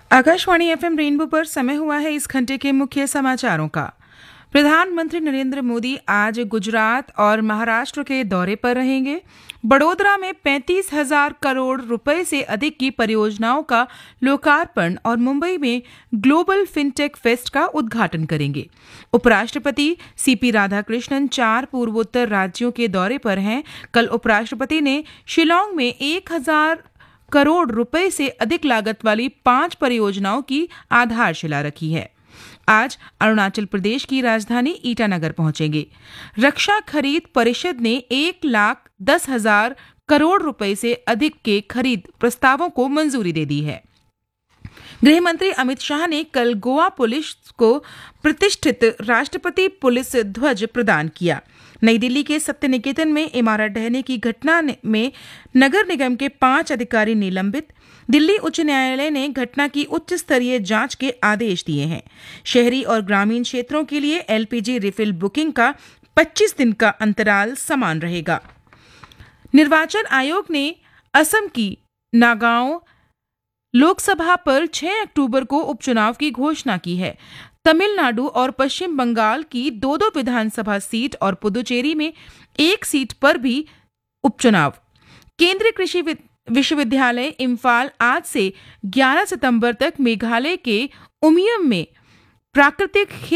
Akashvani FM rainbow पर समय हुआ है इस घंटे के मुख्य समाचारों का। प्रधानमंत्री नरेंद्र मोदी आज गुजरात और महाराष्ट्र के दौरे पर रहेंगे। बड़ोदरा में 35,000 करोड़ रुपए से अधिक की परियोजनाओं का लोकार्पण और मुंबई में ग्लोबल फिनटेक फेस्ट का उद्घाटन करेंगे। उपराष्ट्रपति सीपी राधाकृष्णन 4 पूर्वोत्तर राज्यों के दौरे पर हैं। कल उपराष्ट्रपति ने शिलांग में 1,000 करोड़ रुपए से अधिक लागत वाली 5 परियोजनाओं की आधारशिला रखी है। आज अरुणाचल प्रदेश की राजधानी ईटानगर पहुंचेंगे। रक्षा खरीद परिषद ने 1,10,000 करोड़ रुपए से अधिक के खरीद प्रस्तावों को मंजूरी दे दी है। गृह मंत्री अमित शाह ने कल गोवा पुलिस को प्रतिष्ठित राष्ट्रपति पुलिस ध्वज प्रदान किया। नई दिल्ली के सत्य निकेतन में इमारत ढहने की घटना में नगर निगम के 5 अधिकारी निलंबित। दिल्ली उच्च न्यायालय ने घटना की उच्च स्तरीय जांच के आदेश दिए हैं। शहरी और ग्रामीण क्षेत्रों के लिए एलपीजी रिफिल बुकिंग का 25 दिन का अंतराल समान रहेगा। निर्वाचन आयोग ने असम की नागांव लोकसभा पर 6 अक्टूबर को उपचुनाव की घोषणा की है। तमिलनाडु और पश्चिम बंगाल की 2-2 विधानसभा सीट और पुदुचेरी में 1 सीट पर भी उपचुनाव। केंद्रीय कृषि विश्वविद्यालय इम्फाल आज से 11 सितंबर तक मेघालय के उमियम में प्राकृतिक